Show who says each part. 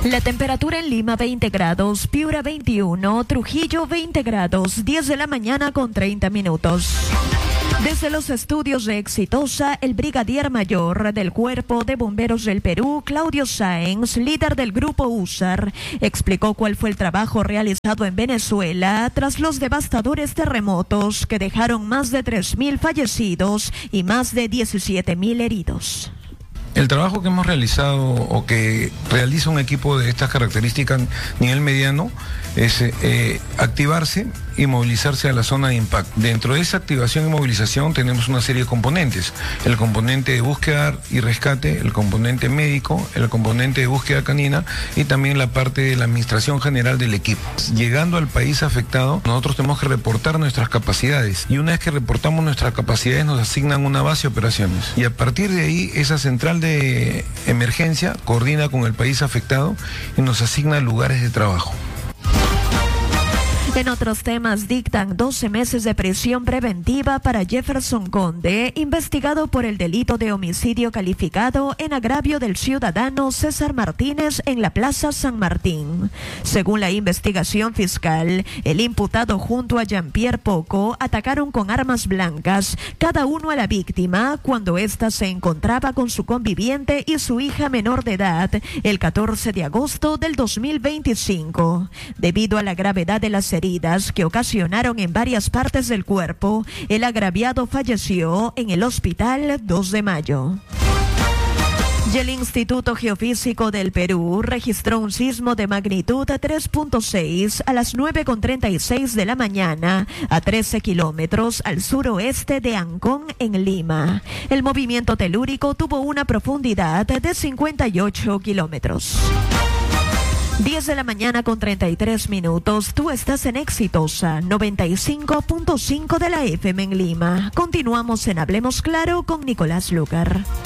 Speaker 1: La temperatura en Lima 20 grados, Piura 21, Trujillo 20 grados, 10 de la mañana con 30 minutos. Desde los estudios de Exitosa, el brigadier mayor del Cuerpo de Bomberos del Perú, Claudio Sáenz, líder del grupo USAR, explicó cuál fue el trabajo realizado en Venezuela tras los devastadores terremotos que dejaron más de 3.000 fallecidos y más de 17.000 heridos.
Speaker 2: El trabajo que hemos realizado o que realiza un equipo de estas características a nivel mediano es activarse y movilizarse a la zona de impacto. Dentro de esa activación y movilización tenemos una serie de componentes. El componente de búsqueda y rescate, el componente médico, el componente de búsqueda canina y también la parte de la administración general del equipo. Llegando al país afectado, nosotros tenemos que reportar nuestras capacidades y una vez que reportamos nuestras capacidades nos asignan una base de operaciones. Y a partir de ahí, esa central de emergencia coordina con el país afectado y nos asigna lugares de trabajo.
Speaker 1: En otros temas, dictan 12 meses de prisión preventiva para Jefferson Conde, investigado por el delito de homicidio calificado en agravio del ciudadano César Martínez en la Plaza San Martín. Según la investigación fiscal, el imputado junto a Jean-Pierre Poco atacaron con armas blancas, cada uno a la víctima, cuando ésta se encontraba con su conviviente y su hija menor de edad, el 14 de agosto del 2025. Debido a la gravedad de las heridas que ocasionaron en varias partes del cuerpo, el agraviado falleció en el hospital 2 de mayo. Y el Instituto Geofísico del Perú registró un sismo de magnitud 3.6 a las 9:36 de la mañana a 13 kilómetros al suroeste de Ancón, en Lima. El movimiento telúrico tuvo una profundidad de 58 kilómetros. 10 de la mañana con 33 minutos. Tú estás en Exitosa 95.5 de la FM en Lima. Continuamos en Hablemos Claro con Nicolás Lucar.